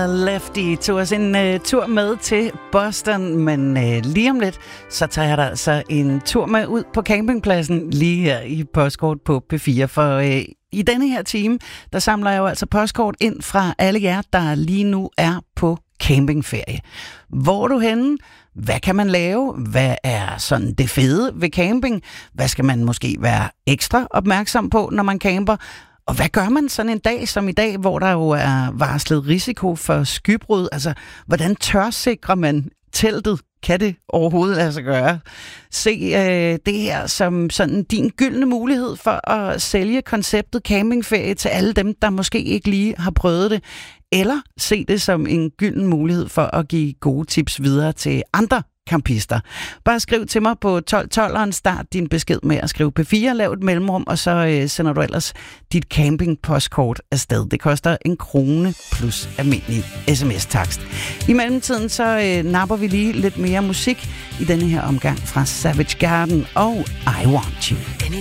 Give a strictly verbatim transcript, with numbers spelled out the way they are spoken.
Lefty tog os en uh, tur med til Boston, men uh, lige om lidt, så tager jeg da altså en tur med ud på campingpladsen lige her i Postkort på P fire, for uh, i denne her time, der samler jeg jo altså postkort ind fra alle jer, der lige nu er på campingferie. Hvor er du henne? Hvad kan man lave? Hvad er sådan det fede ved camping? Hvad skal man måske være ekstra opmærksom på, når man camper? Og hvad gør man sådan en dag som i dag, hvor der jo er varslet risiko for skybrud? Altså, hvordan tørsikrer man teltet? Kan det overhovedet lade sig gøre? Se øh, det her som sådan din gyldne mulighed for at sælge konceptet campingferie til alle dem, der måske ikke lige har prøvet det. Eller se det som en gylden mulighed for at give gode tips videre til andre campister. Bare skriv til mig på tolv tolv og start din besked med at skrive P fire, lav et mellemrum, og så øh, sender du ellers dit campingpostkort afsted. Det koster en krone plus almindelig sms-takst. I mellemtiden så øh, napper vi lige lidt mere musik i denne her omgang fra Savage Garden og I Want You.